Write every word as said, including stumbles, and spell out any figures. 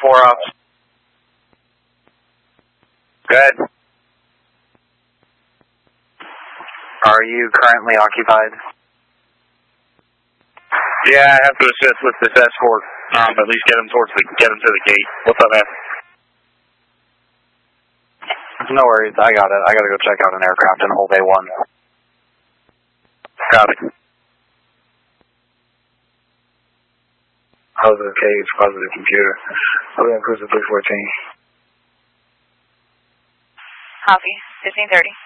four ops. Good. Are you currently occupied? Yeah, I have to assist with this escort. Um, at least get him towards the get him to the gate. What's up, man? No worries, I got it. I gotta go check out an aircraft in hold A one. Got it. Positive cage, positive computer. Holding cruiser three fourteen. Copy. fifteen thirty.